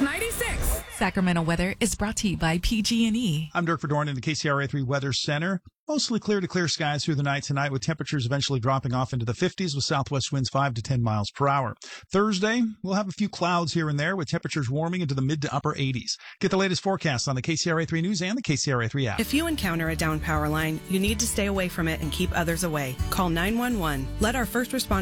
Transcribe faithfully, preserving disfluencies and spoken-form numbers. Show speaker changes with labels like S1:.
S1: ninety-six.
S2: Sacramento weather is brought to you by P G and E.
S3: I'm Dirk Verdorn in the K C R A three Weather Center. Mostly clear to clear skies through the night tonight, with temperatures eventually dropping off into the fifties with southwest winds five to ten miles per hour. Thursday, we'll have a few clouds here and there with temperatures warming into the mid to upper eighties. Get the latest forecasts on the K C R A three News and the K C R A three app.
S4: If you encounter a down power line, you need to stay away from it and keep others away. Call nine one one. Let our first responders